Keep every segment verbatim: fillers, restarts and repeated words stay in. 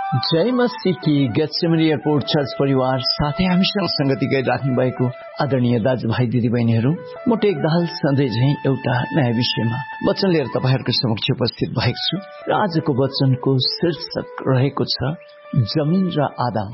जय मसीह की Gethsemane airport church परिवार साथै हामीसँग संगति गरिराख्नु भएको आदरणीय दाजुभाइ दिदीबहिनीहरू, म टेक दाहाल सधैँ झैं एउटा नयाँ विषयमा वचन लिएर तपाईहरुको समक्ष उपस्थित भएको छु र आजको वचनको शीर्षक रहेको छ जमिन र आदम।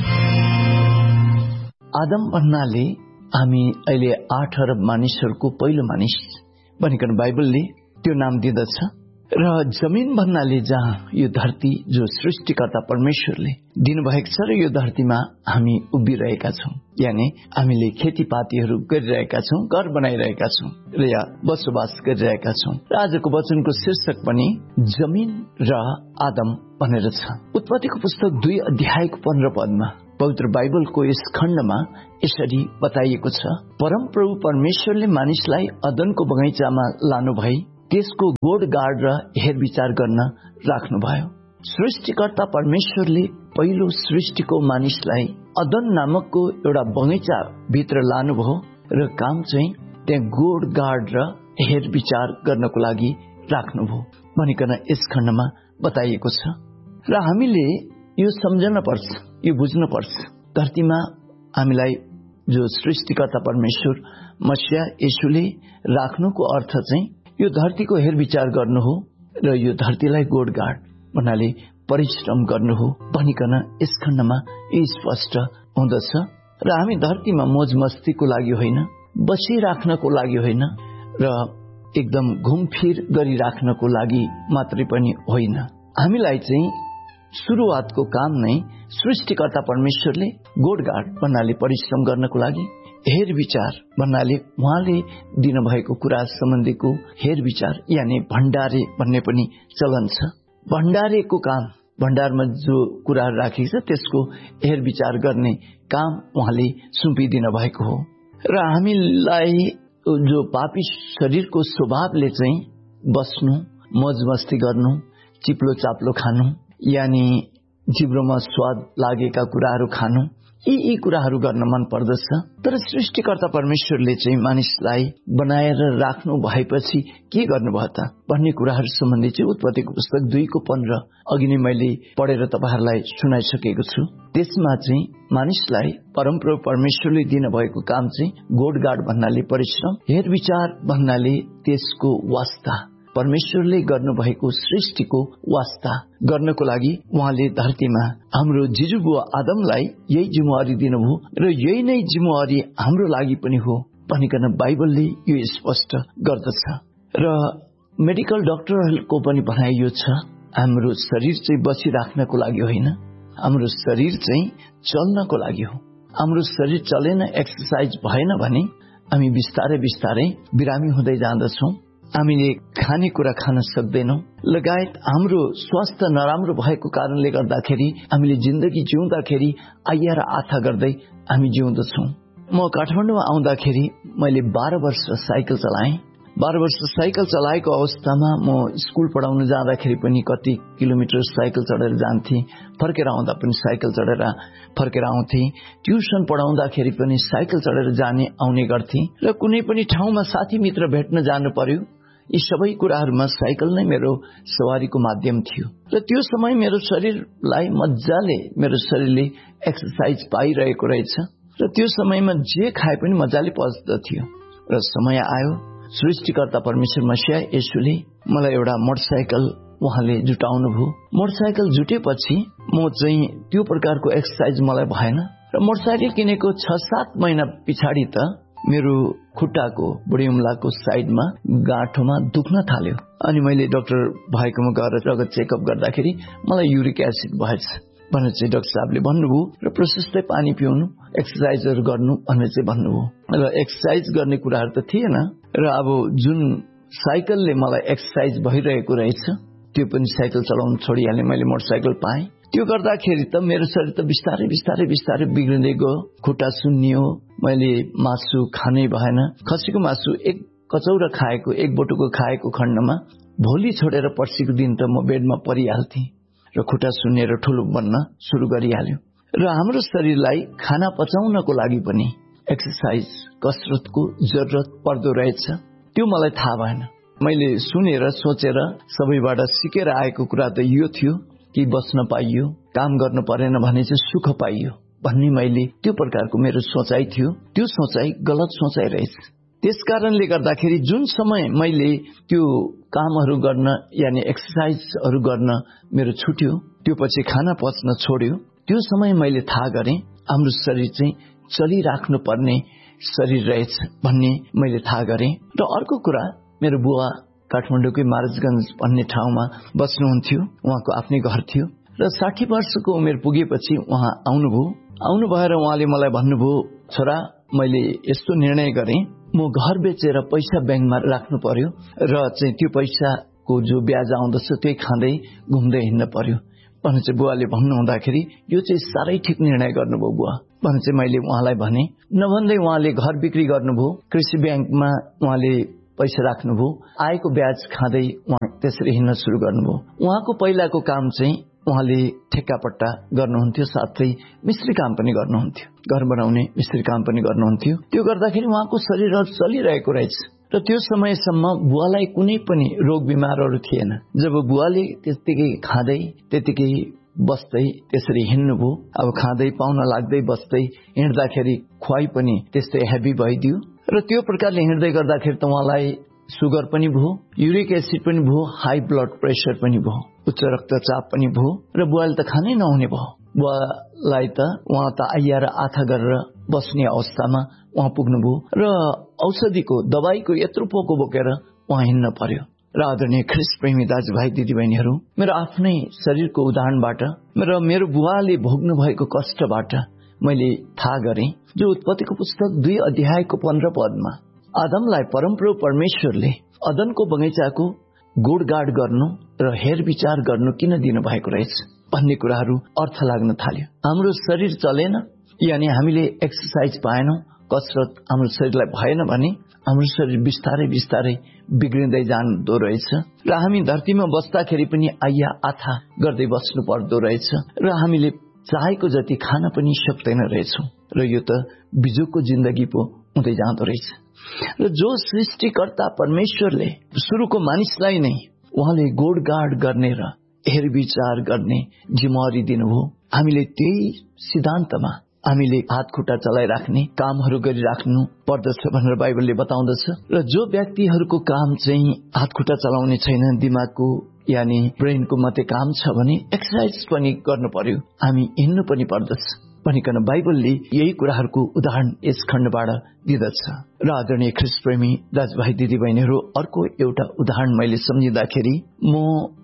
आदम भन्नाले हामी अहिले आठ अरब मानिसहरूको पहिलो मानिस भनिकन बाइबलले त्यो नाम दिँदछ र जमिन भन्नाले जहाँ यो धरती जो सृष्टिकर्ता परमेश्वरले दिनुभएको छ र यो धरतीमा हामी उभिरहेका छौं, यानी हामीले खेतीपातीहरू गरिरहेका छौं, घर बनाइरहेका छौं र या बसोबास गरिरहेका छौं। र आजको वचनको शीर्षक पनि जमिन र आदम भनेर छ। उत्पत्तिको पुस्तक दुई अध्यायको पन्ध्र पदमा पवित्र बाइबलको यस खण्डमा यसरी बताइएको छ, परमप्रभु परमेश्वरले मानिसलाई अदनको बगैँचामा लानु भई त्यसको गोडगाड र हेरविचार गर्न राख्नुभयो। सृष्टिकर्ता परमेश्वरले पहिलो सृष्टिको मानिसलाई अदन नामकको एउटा बगैँचा भित्र लानुभयो र काम चाहिँ त्यहाँ गोडगाड र हेरविचार गर्नको लागि राख्नुभयो भनिकन यस खण्डमा बताइएको छ। र हामीले यो सम्झन पर्छ, यो बुझ्न पर्छ, धरतीमा हामीलाई जो सृष्टिकर्ता परमेश्वर मसीहा येशूले राख्नुको अर्थ चाहिँ यो धरतीको हेरविचार गर्नु हो र यो धरतीलाई गोडगाड भन्नाले परिश्रम गर्नु हो भनिकन यस खण्डमा यो स्पष्ट हुँदछ। र हामी धरतीमा मोज मस्तीको लागि होइन, बसिराख्नको लागि होइन र एकदम घुमफिर गरिराख्नको लागि मात्रै पनि होइन। हामीलाई चाहिँ सुरुवातको काम नै सृष्टिकर्ता परमेश्वरले गोडगाड भन्नाले परिश्रम गर्नको लागि, हेरविचार भन्नाले उहाँले दिनुभएको कुरा सम्बन्धीको हेरविचार यानी भण्डारे भन्ने पनि चलन छ। भण्डारेको काम, भण्डारमा जो कुराहरू राखिएको छ त्यसको हेरविचार गर्ने काम उहाँले सुम्पिदिनु भएको हो। र हामीलाई जो पापी शरीरको स्वभावले चाहिँ बस्नु, मौज मस्ती गर्नु, चिप्लो चाप्लो खानु, यानी जिब्रोमा स्वाद लागेका कुराहरू खानु, यी यी कुराहरू गर्न मन पर्दछ। तर सृष्टिकर्ता परमेश्वरले चाहिँ मानिसलाई बनाएर राख्नु भएपछि के गर्नुभयो त भन्ने कुराहरू सम्बन्धी चाहिँ उत्पत्तिको पुस्तक दुईको पन्ध्र अघि नै मैले पढेर तपाईहरुलाई सुनाइसकेको छु। त्यसमा चाहिँ मानिसलाई परमप्रभु परमेश्वरले दिनुभएको काम चाहिँ गोडगाड भन्नाले परिश्रम, हेरविचार भन्नाले त्यसको वास्ता, परमेश्वरले गर्नुभएको सृष्टिको वास्ता गर्नको लागि उहाँले धरतीमा हाम्रो जिजुबुवा आदमलाई यही जिम्मेवारी दिनुभयो र यही नै जिम्मेवारी हाम्रो लागि पनि हो भनिकन बाइबलले यो स्पष्ट गर्दछ। र मेडिकल डाक्टरहरूको पनि भनाइ यो छ, हाम्रो शरीर चाहिँ बसिराख्नको लागि होइन, हाम्रो शरीर चाहिँ चल्नको लागि हो। हाम्रो शरीर चलेन, एक्सरसाइज भएन भने हामी बिस्तारै बिस्तारै बिरामी हुँदै जाँदछौं, हामीले खानेकुरा खान सक्दैनौं, लगायत हाम्रो स्वास्थ्य नराम्रो भएको कारणले गर्दाखेरि हामीले जिन्दगी जिउँदाखेरि आइया र आथा गर्दै हामी जिउँदछौं। म काठमाडौँमा आउँदाखेरि मैले बाह्र वर्ष साइकल चलाएँ। बाह्र वर्ष साइकल चलाएको अवस्थामा म स्कुल पढाउन जाँदाखेरि पनि कति किलोमिटर साइकल चढेर जान्थे, फर्केर आउँदा पनि साइकल चढेर फर्केर आउँथे। ट्युसन पढाउँदाखेरि पनि साइकल चढेर जाने आउने गर्थे र कुनै पनि ठाउँमा साथी मित्र भेट्न जानु पर्यो, यी सबै कुराहरूमा साइकल नै मेरो सवारीको माध्यम थियो। र त्यो समय मेरो शरीरलाई मजाले, मेरो शरीरले एक्सरसाइज पाइरहेको रहेछ र त्यो समयमा जे खाए पनि मजाले पच्दथ्यो। र समय आयो, सृष्टिकर्ता परमेश्वर मसीहा येशूले मलाई एउटा मोटरसाइकल उहाँले जुटाउनु भयो। मोटरसाइकल जुटेपछि म चाहिँ त्यो प्रकारको एक्सरसाइज मलाई भएन र मोटरसाइकल किनेको छ सात महिना पछाडि त मेरो खुट्टाको बुढी उम्लाको साइडमा गाँठोमा दुख्न थाल्यो। अनि मैले डाक्टर भएकोमा गएर रगत चेकअप गर्दाखेरि मलाई युरिक एसिड भएछ भनेर चाहिँ डाक्टर साहबले भन्नुभयो र प्रशस्तै पानी पिउनु, एक्सरसाइजहरू गर्नु भनेर चाहिँ भन्नुभयो। र एक्सरसाइज गर्ने कुराहरू त थिएन र अब जुन साइकलले मलाई एक्सरसाइज भइरहेको रहेछ त्यो पनि साइकल चलाउन छोडिहालेँ। मैले मोटरसाइकल पाएँ। त्यो गर्दाखेरि त मेरो शरीर त बिस्तारै बिस्तारै बिस्तारै बिग्रिँदै गयो, खुट्टा सुन्नियो, मैले मासु खानै भएन। खसीको मासु एक कचौरा खाएको, एक बोटुको खाएको खण्डमा भोलि छोडेर पर्सिको दिन त म बेडमा परिहाल्थेँ र खुट्टा सुन्निएर ठुलो बन्न सुरु गरिहाल्यो। र हाम्रो शरीरलाई खाना पचाउनको लागि पनि एक्सरसाइज, कसरतको जरुरत पर्दो रहेछ, त्यो मलाई थाहा भएन। मैले सुनेर सोचेर सबैबाट सिकेर आएको कुरा त यो थियो कि बस्न पाइयो, काम गर्नु परेन भने चाहिँ सुख पाइयो भन्ने मैले त्यो प्रकारको मेरो सोचाइ थियो। त्यो सोचाइ गलत सोचाइ रहेछ। त्यसकारणले गर्दाखेरि जुन समय मैले त्यो कामहरू गर्न यानी एक्सरसाइजहरू गर्न मेरो छुट्यो, त्यो पछि खाना पच्न छोड्यो, त्यो समय मैले थाहा गरेँ हाम्रो शरीर चाहिँ चलिराख्नु पर्ने शरीर रहेछ भन्ने मैले थाहा गरेँ। र अर्को कुरा, मेरो बुवा काठमाडौँकै महाराजगञ्ज भन्ने ठाउँमा बस्नुहुन्थ्यो, उहाँको आफ्नै घर थियो र साठी वर्षको उमेर पुगेपछि उहाँ आउनुभयो। आउनु भएर उहाँले मलाई भन्नुभयो, छोरा मैले यस्तो निर्णय गरेँ, म घर बेचेर पैसा ब्याङ्कमा राख्नु पर्यो र चाहिँ त्यो पैसाको जो ब्याज आउँदछ त्यही खाँदै घुम्दै हिँड्न पर्यो भने चाहिँ बुवाले भन्नु हुँदाखेरि यो चाहिँ साह्रै ठिक निर्णय गर्नुभयो बुवा भने चाहिँ मैले उहाँलाई भने। नभन्दै उहाँले घर बिक्री गर्नुभयो, कृषि ब्याङ्कमा उहाँले पैसा राख्नुभयो, आएको ब्याज खाँदै उहाँ त्यसरी हिँड्न सुरु गर्नुभयो। उहाँको पहिलाको काम चाहिँ उहाँले ठेक्कापट्टा गर्नुहुन्थ्यो, साथै मिस्त्री काम पनि गर्नुहुन्थ्यो, घर बनाउने मिस्त्री काम पनि गर्नुहुन्थ्यो। त्यो गर्दाखेरि उहाँको शरीरहरू चलिरहेको रहेछ र त्यो समयसम्म बुवालाई कुनै पनि रोग बिमारहरू थिएन। जब बुवाले त्यतिकै खाँदै त्यतिकै बस्दै त्यसरी हिँड्नुभयो, अब खाँदै पाउन लाग्दै बस्दै हिँड्दाखेरि खुवाई पनि त्यस्तै हेभी भइदियो र त्यो प्रकारले हिँड्दै गर्दाखेरि त उहाँलाई सुगर पनि भयो, युरिक एसिड पनि भयो, हाई ब्लड प्रेसर पनि भयो, उच्च रक्तचाप पनि भयो र बुवाले त खानै नहुने भयो। बुवालाई त उहाँ त आइया र आथा गरेर बस्ने अवस्थामा उहाँ पुग्नुभयो र औषधिको दबाईको यत्रो पोको बोकेर उहाँ हिँड्न पर्यो। र आदरणीय ख्रीष्ट प्रेमी दाजुभाइ दिदीबहिनीहरू, मेरो आफ्नै शरीरको उदाहरणबाट र मेरो बुवाले भोग्नु भएको कष्टबाट मैले थाहा गरेँ। जो उत्पत्तिको पुस्तक दुई अध्यायको पन्ध्र पदमा आदमलाई परमप्रभु परमेश्वरले अदनको बगैँचाको गोडगाड गर्नु र हेरविचार गर्नु किन दिनुभएको रहेछ भन्ने कुराहरू अर्थ लाग्न थाल्यो। हाम्रो शरीर चलेन, यानी हामीले एक्सर्साइज पाएनौं, कसरत हाम्रो शरीरलाई भएन भने हाम्रो शरीर बिस्तारै बिस्तारै बिग्रिँदै जाँदो रहेछ र हामी धरतीमा बस्दाखेरि पनि आइया आथा गर्दै बस्नु पर्दो रहेछ र हामीले चाहेको जति खान पनि सक्दैन रहेछौँ र यो त बिजुको जिन्दगी पो हुँदै जाँदो रहेछ। र जो सृष्टिकर्ता परमेश्वरले सुरुको मानिसलाई नै उहाँले गोडगाड गर्ने र हेरविचार गर्ने जिम्मेवारी दिनुभयो, हामीले त्यही सिद्धान्तमा हामीले हात खुट्टा चलाइराख्ने कामहरू गरिराख्नु पर्दछ भनेर बाइबलले बताउँदछ। र जो व्यक्तिहरूको काम चाहिँ हात खुट्टा चलाउने छैन, दिमागको यानी ब्रेनको मात्रै काम छ भने एक्सर्साइज पनि गर्नु पर्यो, हामी हिँड्नु पनि पर्दछ भनिकन बाइबलले यही कुराहरूको उदाहरण यस खण्डबाट दिँदछ। र आदरणीय ख्रीष्ट प्रेमी दाजुभाइ दिदीबहिनीहरू, अर्को एउटा उदाहरण मैले सम्झिँदाखेरि, म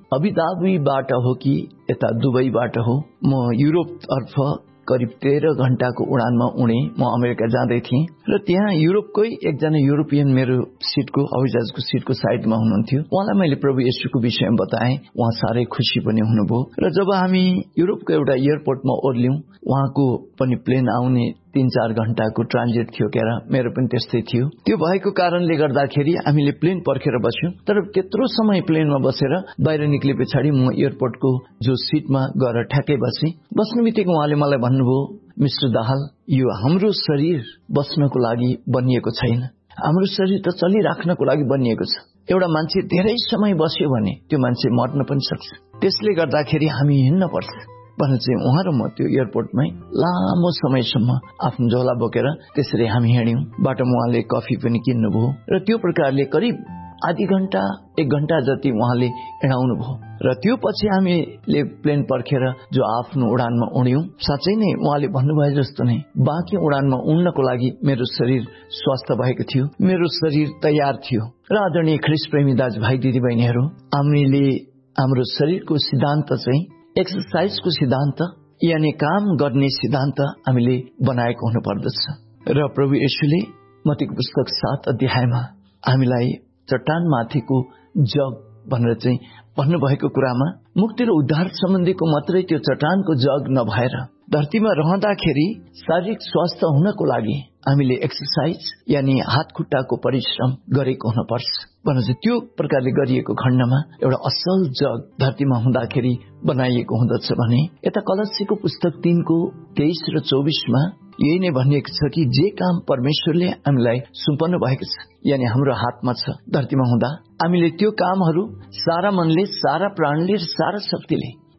अबुधाबीबाट हो कि यता दुबईबाट हो, म युरोपतर्फ करिब तेह्र घण्टाको उडानमा उडे। म अमेरिका जाँदै थिएँ र त्यहाँ युरोपकै एकजना युरोपियन मेरो सिटको हवाईजहाजको सिटको साइडमा हुनुहुन्थ्यो। उहाँलाई मैले प्रभु येशूको विषयमा बताएँ, उहाँ साह्रै खुसी पनि हुनुभयो। र जब हामी युरोपको एउटा एयरपोर्टमा ओर्ल्यौं, उहाँको पनि प्लेन आउने तीन चार घण्टाको ट्रान्जिट थियो क्यारा, मेरो पनि त्यस्तै थियो। त्यो भएको कारणले गर्दाखेरि हामीले प्लेन पर्खेर बस्यौं। तर त्यत्रो समय प्लेनमा बसेर बाहिर निक्ले पछाडि म एयरपोर्टको जो सिटमा गएर ठ्याक्कै बसेँ। बस्नु बित्तिकै उहाँले मलाई भन्नुभयो, मिस्टर दाहाल, यो हाम्रो शरीर बस्नको लागि बनिएको छैन, हाम्रो शरीर त चलिराख्नको लागि बनिएको छ। एउटा मान्छे धेरै समय बस्यो भने त्यो मान्छे मर्न पनि सक्छ, त्यसले गर्दाखेरि हामी हिँड्न पर्छ भने चाहिँ उहाँ र म त्यो एयरपोर्टमै लामो समयसम्म आफ्नो झोला बोकेर त्यसरी हामी हिँड्यौं। बाटोमा उहाँले कफी पनि किन्नुभयो र त्यो प्रकारले करिब आधी घण्टा एक घण्टा जति उहाँले हिँडाउनु भयो र त्यो पछि हामीले प्लेन पर्खेर जो आफ्नो उडानमा उड्यौं। साँच्चै नै उहाँले भन्नुभयो जस्तो नै बाँकी उडानमा उड्नको लागि मेरो शरीर स्वस्थ भएको थियो, मेरो शरीर तयार थियो। र आदरणीय ख्रीष्ट प्रेमी दाजुभाइ दिदीबहिनीहरू, हामीले हाम्रो शरीरको सिद्धान्त चाहिँ एक्सर्साइजको सिद्धान्त यानी काम गर्ने सिद्धान्त हामीले बनाएको हुनु पर्दछ। र प्रभु येशूले मत्तीको पुस्तक सात अध्यायमा हामीलाई चट्टान माथिको जग भनेर चाहिँ भन्नुभएको कुरामा मुक्ति र उद्धार सम्बन्धीको मात्रै त्यो चट्टानको जग नभएर धरतीमा रहँदाखेरि शारीरिक स्वास्थ्य हुनको लागि हामीले एक्सर्साइज यानी हात खुट्टाको परिश्रम गरेको हुनुपर्छ भने चाहिँ त्यो प्रकारले गरिएको खण्डमा एउटा असल जग धरतीमा हुँदाखेरि बनाइएको हुँदछ भने यता कलस्सीको पुस्तक तीनको तेइस र चौबिसमा यही नै भनिएको छ कि जे काम परमेश्वरले हामीलाई सुम्पनु भएको छ यानी हाम्रो हातमा छ धरतीमा हुँदा हामीले त्यो कामहरू सारा मनले, सारा प्राणले र सारा शक्तिले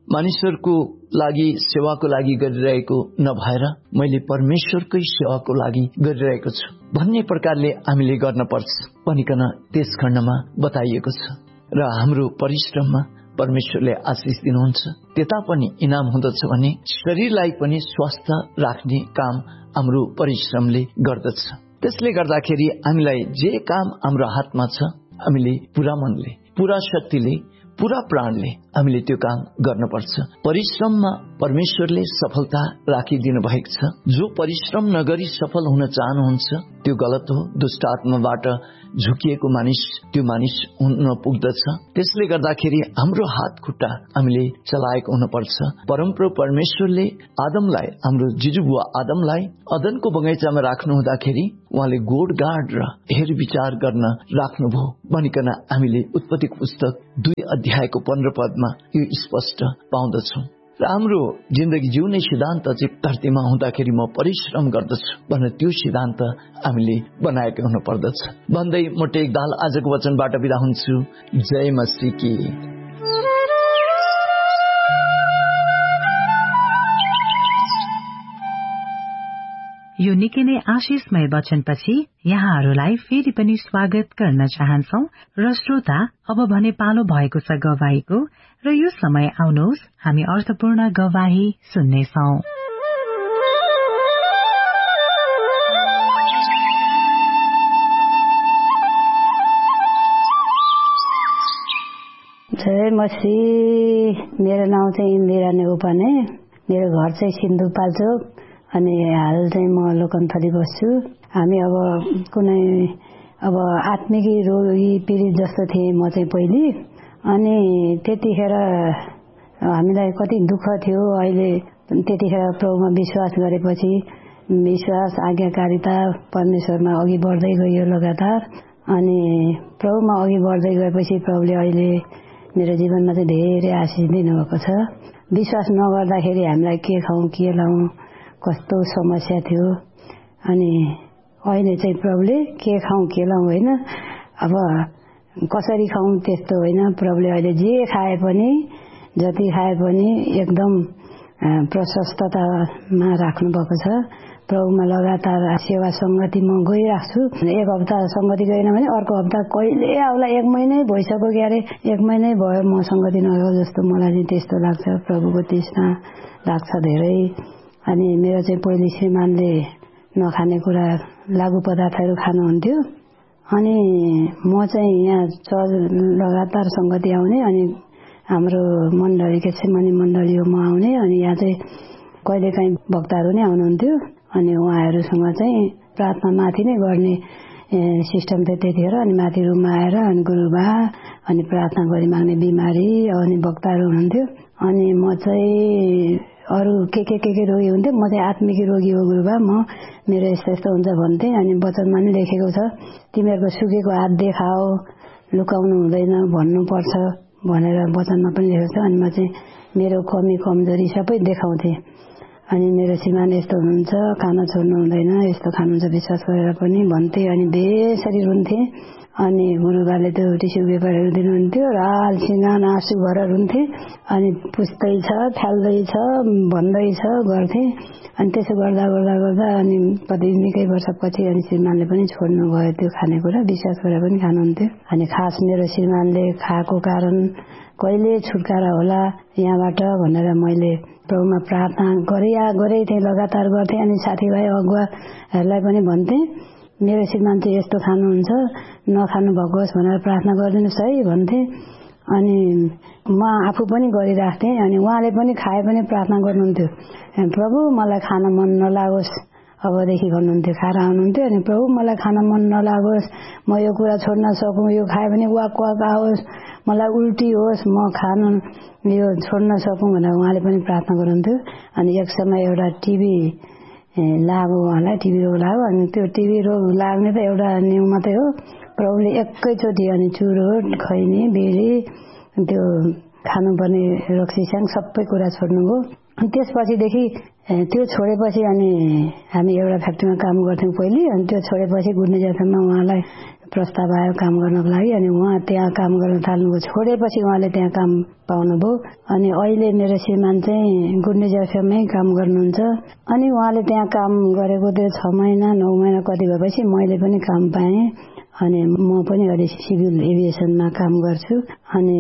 मानिसहरूको लागि सेवाको लागि गरिरहेको नभएर मैले परमेश्वरकै सेवाको लागि गरिरहेको छु भन्ने प्रकारले हामीले गर्न पर्छ भनिकन त्यस खण्डमा बताइएको छ। र हाम्रो परिश्रममा परमेश्वरले आशिष दिनुहुन्छ। त्यता पनि इनाम हुँदछ भने शरीरलाई पनि स्वस्थ राख्ने काम हाम्रो परिश्रमले गर्दछ। त्यसले गर्दाखेरि हामीलाई जे काम हाम्रो हातमा छ हामीले पूरा मनले, पूरा शक्तिले, पूरा प्राणले हामीले त्यो काम गर्नुपर्छ। परिश्रममा परमेश्वरले सफलता राखिदिनु भएको छ। जो परिश्रम नगरी सफल हुन चाहनुहुन्छ त्यो गलत हो। दुष्ट आत्माबाट झुकिएको मानिस त्यो मानिस हुन पुग्दछ। त्यसले गर्दाखेरि हाम्रो हात खुट्टा हामीले चलाएको हुनुपर्छ। परमप्रभु परमेश्वरले आदमलाई, हाम्रो जिजुबुवा आदमलाई अदनको बगैँचामा राख्नु हुँदाखेरि उहाँले गोडगाड र हेर विचार गर्न राख्नुभयो भनिकन हामीले उत्पत्तिको पुस्तक दुई अध्यायको पन्ध्र पदमा यो स्पष्ट पाउँदछौँ। र हाम्रो जिन्दगी जिउने सिद्धान्त चाहिँ धरतीमा हुँदाखेरि म परिश्रम गर्दछु भनेर त्यो सिद्धान्त हामीले बनाएको हुनु पर्दछ भन्दै म टेकदाल आजको वचनबाट बिदा हुन्छु। जय मसीह की। यो निकै नै आशिषमय वचनपछि यहाँहरूलाई फेरि पनि स्वागत गर्न चाहन्छौ। र श्रोता, अब भने पालो भएको छ गवाहीको, र यो समय आउनुहोस् हामी अर्थपूर्ण गवाही सुन्नेछौं। जय मसीह। मेरो नाउँ चाहिँ इन्दिरा नेउपाने, मेरो घर चाहिँ सिन्धुपाल्चोक, अनि हाल चाहिँ म लोकन्थली बस्छु। हामी अब कुनै अब आत्मिक रोगी पीडित जस्तो थिएँ म चाहिँ पहिले, अनि त्यतिखेर हामीलाई कति दुःख थियो। अहिले त्यतिखेर प्रभुमा विश्वास गरेपछि विश्वास, आज्ञाकारिता परमेश्वरमा अघि बढ्दै गयो लगातार। अनि प्रभुमा अघि बढ्दै गएपछि प्रभुले अहिले मेरो जीवनमा चाहिँ धेरै आशिष दिनुभएको छ। विश्वास नगर्दाखेरि हामीलाई के खाउँ के लाउँ कस्तो समस्या थियो। अनि अहिले चाहिँ प्रभुले के खाउँ के लाउँ होइन, अब कसरी खाउँ त्यस्तो होइन। प्रभुले अहिले जे खाए पनि जति खाए पनि एकदम प्रशस्ततामा राख्नु भएको छ। प्रभुमा लगातार सेवा सङ्गति म गइराख्छु। एक हप्ता सङ्गति गएन भने अर्को हप्ता कहिले आउला, एक महिनै भइसक्यो क्यारे, एक महिनै भयो म सङ्गति नगएको जस्तो मलाई चाहिँ त्यस्तो लाग्छ। प्रभुको तृष्णा लाग्छ धेरै। अनि मेरो चाहिँ पहिले श्रीमानले नखाने कुरा लागु पदार्थहरू खानुहुन्थ्यो। अनि म चाहिँ यहाँ चर्च लगातार सङ्गति आउने, अनि हाम्रो मण्डली के छ मनी मण्डली हो म आउने। अनि यहाँ चाहिँ कहिलेकाहीँ वक्ताहरू नै आउनुहुन्थ्यो। अनि उहाँहरूसँग चाहिँ प्रार्थना माथि नै गर्ने सिस्टम थियो त्यतिखेर। अनि माथि रुममा आएर अनि गुरुबा अनि प्रार्थना गरी माग्ने बिमारी अनि वक्ताहरू हुनुहुन्थ्यो। अनि म चाहिँ अरू के के के के रोगी हुन्थ्यो, म चाहिँ आत्मिक रोगी हो गुरुबा, म मेरो यस्तो यस्तो हुन्छ भन्थेँ। अनि वचनमा नै लेखेको छ, तिमीहरूको सुकेको हात देखाओ, लुकाउनु हुँदैन, भन्नुपर्छ भनेर वचनमा पनि लेखेको छ। अनि म चाहिँ मेरो कमी कमजोरी सबै देखाउँथेँ। अनि मेरो श्रीमान यस्तो हुनुहुन्छ, खाना छोड्नु हुँदैन, यस्तो खानुहुन्छ विश्वास गरेर पनि भन्थे। अनि बेसरी रुन्थे। अनि गुरुबाले त्यो टिस्यु पेपरहरू दिनुहुन्थ्यो र हालसिँगान आँसु भएर रुन्थे। अनि पुस्दैछ, फ्याल्दैछ, भन्दैछ गर्थे। अनि त्यसो गर्दा गर्दा गर्दा अनि कति निकै वर्षपछि अनि श्रीमानले पनि छोड्नु भयो त्यो खानेकुरा, विश्वास गरेर पनि खानुहुन्थ्यो। अनि खास मेरो श्रीमानले खाएको कारण कहिले छुटकारा होला यहाँबाट भनेर मैले प्रभुमा प्रार्थना गरे गरेँ थिएँ, लगातार गर्थेँ। अनि साथीभाइ अगुवाहरूलाई पनि भन्थेँ मेरो श्रीमान चाहिँ यस्तो खानुहुन्छ, नखानु भएको होस् भनेर प्रार्थना गरिदिनुहोस् है भन्थेँ। अनि म आफू पनि गरिराख्थेँ। अनि उहाँले पनि खाए पनि प्रार्थना गर्नुहुन्थ्यो, प्रभु मलाई खान मन नलागोस् अबदेखि भन्नुहुन्थ्यो। खाएर आउनुहुन्थ्यो। अनि प्रभु मलाई खान मन नलागोस्, म यो कुरा छोड्न सकौँ, यो खायो भने वाक वाक आओस्, मलाई उल्टी होस्, म खान यो छोड्न सकौँ भनेर उहाँले पनि प्रार्थना गर्नुहुन्थ्यो। अनि एक समय एउटा टिभी लाग्यो, उहाँलाई टिभी रोग लाग्यो। अनि त्यो टिभी रोग लाग्ने त एउटा न्यू मात्रै हो, प्रभुले एकैचोटि अनि चुरोट, खैनी, बिडी, त्यो खानुपर्ने रक्सीस्याङ सबै कुरा छोड्नुभयो। अनि त्यसपछिदेखि त्यो छोडेपछि अनि हामी एउटा फ्याक्ट्रीमा काम गर्थ्यौँ पहिले। अनि त्यो छोडेपछि गुड्ने जात्रामा उहाँलाई प्रस्ताव आयो काम गर्नको लागि। अनि उहाँ त्यहाँ काम गर्न थाल्नुभयो। छोडेपछि उहाँले त्यहाँ काम पाउनुभयो। अनि अहिले मेरो श्रीमान चाहिँ गुड न्युज एफएममै काम गर्नुहुन्छ। अनि उहाँले त्यहाँ काम गरेको त्यो छ महिना नौ महिना कति भएपछि मैले पनि काम पाएँ। अनि म पनि अहिले सिभिल एभिएसनमा काम गर्छु। अनि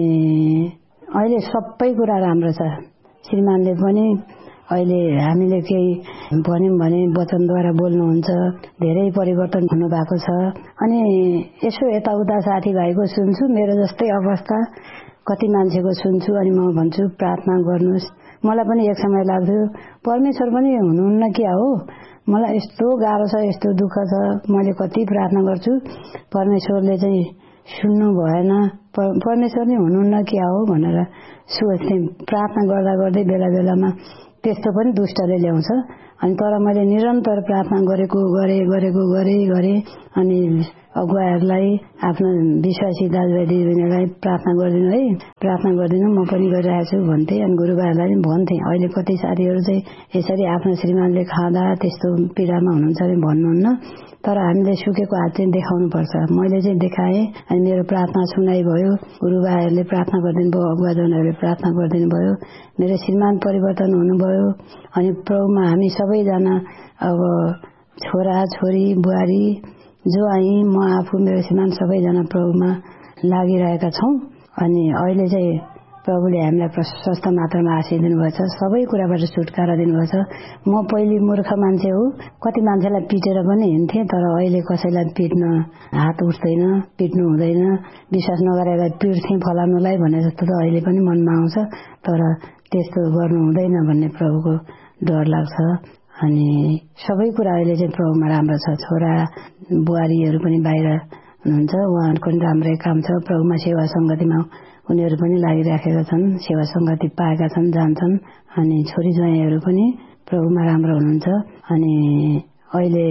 अहिले सबै कुरा राम्रो छ। श्रीमानले पनि अहिले हामीले केही भन्यौं भने वचनद्वारा बोल्नुहुन्छ। धेरै परिवर्तन हुनुभएको छ। अनि यसो यताउता साथीभाइको सुन्छु, मेरो जस्तै अवस्था कति मान्छेको सुन्छु। अनि म भन्छु प्रार्थना गर्नुहोस्। मलाई पनि एक समय लाग्थ्यो परमेश्वर पनि हुनुहुन्न क्या हो, मलाई यस्तो गाह्रो छ, यस्तो दुःख छ, मैले कति प्रार्थना गर्छु परमेश्वरले चाहिँ सुन्नु भएन, परमेश्वर नै हुनुहुन्न क्या हो भनेर सोच्थेँ। प्रार्थना गर्दा गर्दै बेला बेलामा त्यस्तो पनि दुष्टले ल्याउँछ। अनि तर मैले निरन्तर प्रार्थना गरेको गरे गरेको गरे गरे अनि अगुवाहरूलाई आफ्नो विश्वासी दाजुभाइ दिदीबहिनीलाई प्रार्थना गरिदिनु है, प्रार्थना गरिदिनु, म पनि गरिरहेको छु भन्थे। अनि गुरुबाहरूलाई पनि भन्थे। अहिले कति साथीहरू चाहिँ यसरी आफ्नो श्रीमानले खाँदा त्यस्तो पीडामा हुनुहुन्छ भने भन्नुहुन्न, तर हामीले सुकेको हात चाहिँ देखाउनु पर्छ। मैले चाहिँ देखाएँ। अनि मेरो प्रार्थना सुनाइ भयो। गुरुबाहरूले प्रार्थना गरिदिनु भयो, अगुवाजनहरूले प्रार्थना गरिदिनु भयो। मेरो श्रीमान परिवर्तन हुनुभयो। अनि प्रभुमा हामी सबैजना अब छोरा छोरी बुहारी ज्वाइँ म आफू मेरो श्रीमान सबैजना प्रभुमा लागिरहेका छौँ। अनि अहिले चाहिँ प्रभुले हामीलाई प्रशस्त मात्रामा आशीष दिनुभएको छ, सबै कुराबाट छुटकारा दिनुभएको छ। म पहिले मूर्ख मान्छे हो, कति मान्छेलाई पिटेर पनि हिँड्थेँ, तर अहिले कसैलाई पिट्न हात उठ्दैन, पिट्नु हुँदैन। विश्वास नगरेर पिट्थेँ फलानुलाई भने जस्तो त अहिले पनि मनमा आउँछ, तर त्यस्तो गर्नु हुँदैन भन्ने प्रभुको डर लाग्छ। अनि सबै कुरा अहिले चाहिँ प्रभुमा राम्रो छ। छोरा बुहारीहरू पनि बाहिर हुनुहुन्छ, उहाँहरूको पनि राम्रै काम छ। प्रभुमा सेवा सङ्गतिमा उनीहरू पनि लागिराखेका छन्, सेवा सङ्गति पाएका छन्, जान्छन्। अनि छोरी ज्वाइँहरू पनि प्रभुमा राम्रो हुनुहुन्छ। अनि अहिले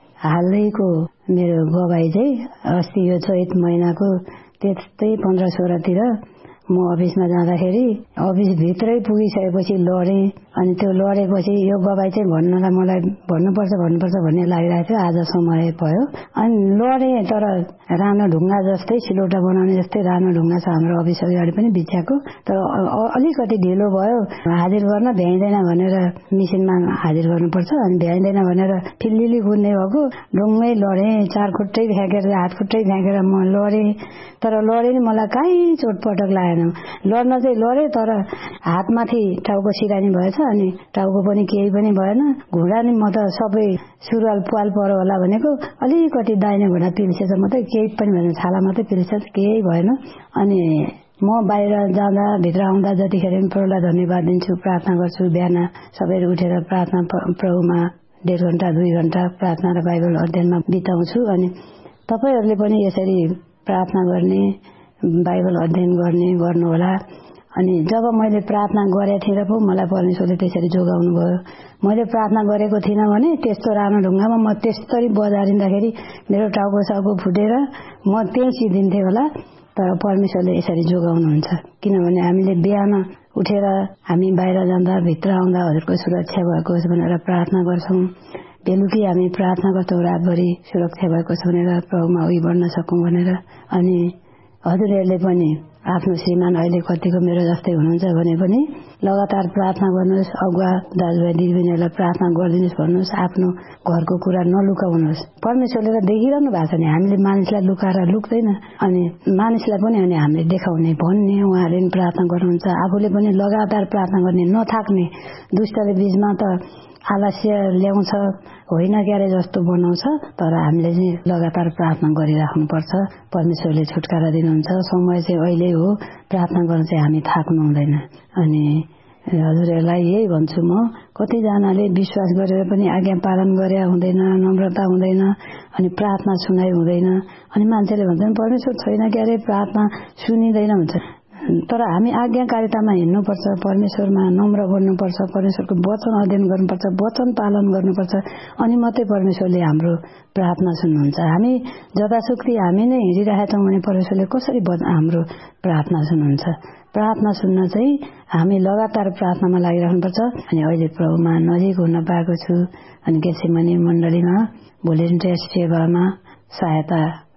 हालैको मेरो गवाई चाहिँ अस्ति यो चैत महिनाको त्यस्तै पन्ध्र सोह्रतिर म अफिसमा जाँदाखेरि अफिसभित्रै पुगिसकेपछि लडेँ। अनि त्यो लडेपछि यो गवाई चाहिँ भन्नलाई मलाई भन्नुपर्छ भन्नुपर्छ भन्ने लागिरहेको थियो। आज समय भयो। अनि लडेँ, तर रानो ढुङ्गा जस्तै सिलौटा बनाउने जस्तै रानो ढुङ्गा छ हाम्रो अफिस अगाडि पनि बिछ्याएको, तर अलिकति ढिलो भयो। हाजिर गर्न भ्याइँदैन भनेर मिसिनमा हाजिर गर्नुपर्छ। अनि भ्याइँदैन भनेर फिल्लिली कुद्ने भएको, ढुङ्गै लडेँ। चार खुट्टै फ्याँकेर हात खुट्टै फ्याँकेर म लडेँ। तर लडेँ नि मलाई कहीँ चोटपटक लागेन। लड्न चाहिँ लडेँ, तर हातमाथि टाउको सिरानी भएछ। अनि टाउको पनि केही पनि भएन। घुँडा नि म त सबै सुरुवाल पाल परो होला भनेको अलिकति दाहिने घुँडा पिल्सेछ मात्रै, केही पनि भएन, छाला मात्रै पिल्सेछ, केही भएन। अनि म बाहिर जाँदा भित्र आउँदा जतिखेर पनि प्रभुलाई धन्यवाद दिन्छु, प्रार्थना गर्छु। बिहान सबैले उठेर प्रार्थना प्रभुमा डेढ घण्टा दुई घण्टा प्रार्थना र बाइबल अध्ययनमा बिताउँछु। अनि तपाईँहरूले पनि यसरी प्रार्थना गर्ने, बाइबल अध्ययन गर्ने गर्नुहोला। अनि जब मैले प्रार्थना गरेको थिएँ र पो मलाई परमेश्वरले त्यसरी जोगाउनु भयो। मैले प्रार्थना गरेको थिइनँ भने त्यस्तो रानो ढुङ्गामा म त्यसरी बजारिँदाखेरि मेरो टाउको साउको फुटेर म त्यहीँ सिद्धिन्थेँ होला। तर परमेश्वरले यसरी जोगाउनुहुन्छ, किनभने हामीले बिहान उठेर हामी बाहिर जाँदा भित्र आउँदा हजुरको सुरक्षा भएको छ भनेर प्रार्थना गर्छौँ। बेलुकी हामी प्रार्थना गर्छौँ रातभरि सुरक्षा भएको छ भनेर, प्रभुमा अघि बढ्न सकौँ भनेर। अनि हजुरहरूले पनि आफ्नो श्रीमान अहिले कतिको मेरो जस्तै हुनुहुन्छ भने पनि लगातार प्रार्थना गर्नुहोस्। अगुवा दाजुभाइ दिदीबहिनीहरूलाई प्रार्थना गरिदिनुहोस् भन्नुहोस्। आफ्नो घरको कुरा नलुकाउनुहोस्। परमेश्वरले त देखिरहनु भएको छ नि, हामीले मानिसलाई लुकाएर लुक्दैन। अनि मानिसलाई पनि अनि हामीले देखाउने भन्ने उहाँहरूले पनि प्रार्थना गर्नुहुन्छ। आफूले पनि लगातार प्रार्थना गर्ने, नथाक्ने। दुष्टले बीचमा त आलस्य ल्याउँछ, होइन क्यारे जस्तो बनाउँछ, तर हामीले चाहिँ लगातार प्रार्थना गरिराख्नुपर्छ। परमेश्वरले छुटकारा दिनुहुन्छ। समय चाहिँ अहिले हो, प्रार्थना गर्न चाहिँ हामी थाक्नु हुँदैन। अनि हजुरहरूलाई यही भन्छु म, कतिजनाले विश्वास गरेर पनि आज्ञा पालन गरे हुँदैन, नम्रता हुँदैन, अनि प्रार्थना सुनाइ हुँदैन। अनि मान्छेले भन्छन् परमेश्वर छैन क्यारे, प्रार्थना सुनिँदैन भन्छ। तर हामी आज्ञाकारितामा हिँड्नुपर्छ, परमेश्वरमा नम्र बन्नुपर्छ, परमेश्वरको वचन अध्ययन गर्नुपर्छ, वचन पालन गर्नुपर्छ। अनि मात्रै परमेश्वरले हाम्रो प्रार्थना सुन्नुहुन्छ। हामी जतासुकै हामी नै हिँडिरहेका छौँ भने परमेश्वरले कसरी हाम्रो प्रार्थना सुन्नुहुन्छ? प्रार्थना सुन्न चाहिँ हामी लगातार प्रार्थनामा लागिराख्नुपर्छ। अनि अहिले प्रभुमा नजिक हुन पाएको छु। अनि गेत्सेमनी मण्डलीमा भोलिन्टियर सेवामा सहायता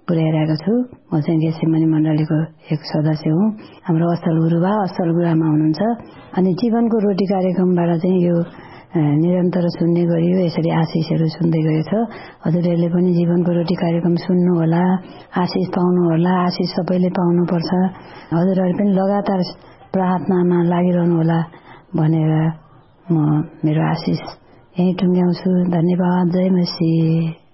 पुर्याइरहेको छु। म चाहिँ गेसेमनी मण्डलीको एक सदस्य हुँ। हाम्रो असल गुरुबा असल गुरुआमा हुनुहुन्छ। अनि जीवनको रोटी कार्यक्रमबाट चाहिँ यो निरन्तर सुन्ने गरियो, यसरी आशिषहरू सुन्दै गएछ। हजुरहरूले पनि जीवनको रोटी कार्यक्रम सुन्नु होला, आशिष पाउनु होला। आशिष सबैले पाउनुपर्छ। हजुरहरू पनि लगातार प्रार्थनामा लागिरहनु होला भनेर म मेरो आशिष यही टुङ्ग्याउँछु। धन्यवाद। जय मसीह।